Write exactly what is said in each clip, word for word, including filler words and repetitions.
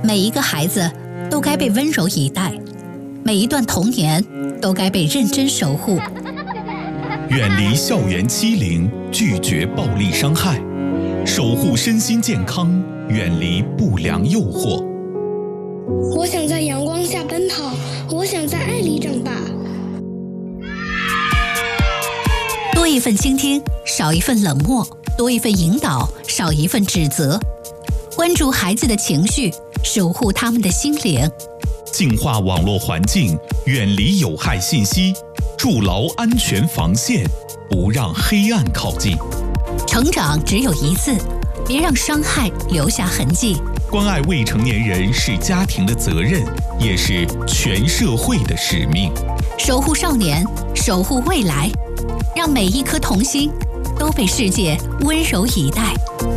每一个孩子都该被温柔以待，每一段童年都该被认真守护。 远离校园欺凌，拒绝暴力伤害，守护身心健康，远离不良诱惑。 我想在阳光下奔跑，我想在爱里长大。 多一份倾听，少一份冷漠；多一份引导，少一份指责。关注孩子的情绪，守护他们的心灵。 净化网络环境，远离有害信息，筑牢安全防线，不让黑暗靠近。 成长只有一次，别让伤害留下痕迹。 关爱未成年人是家庭的责任，也是全社会的使命。 守护少年，守护未来，让每一颗童心都被世界温柔以待。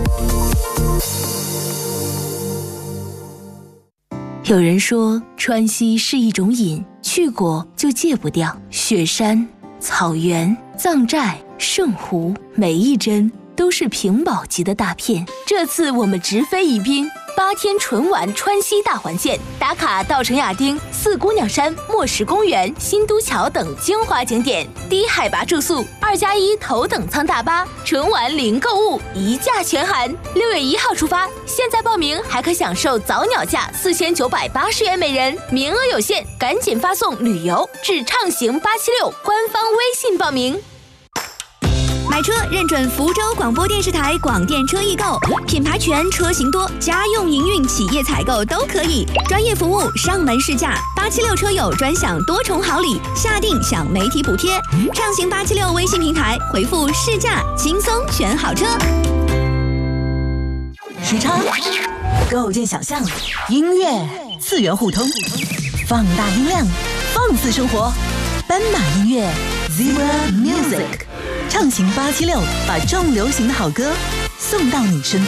有人说，川西是一种瘾，去过就戒不掉。雪山、草原、藏寨、圣湖，每一帧都是屏保级的大片。这次我们直飞宜宾，八天纯玩川西大环线，打卡稻城亚丁、四姑娘山、墨石公园、新都桥等精华景点，低海拔住宿，二加一头等舱大巴，纯玩零购物，一价全含。六月一号出发，现在报名还可享受早鸟价四千九百八十元每人，名额有限，赶紧发送旅游至畅行八七六官方微信报名。 买车认准福州广播电视台广电车易购，品牌全，车型多，家用营运企业采购都可以，专业服务，上门试驾，八七六车友专享多重好礼，下定享媒体补贴。畅行八七六微信平台回复试驾，轻松选好车。 时差构建想象，音乐次元互通，放大音量，放肆生活，斑马音乐 Zebra Music。畅行八七六，把重流行的好歌送到你身边。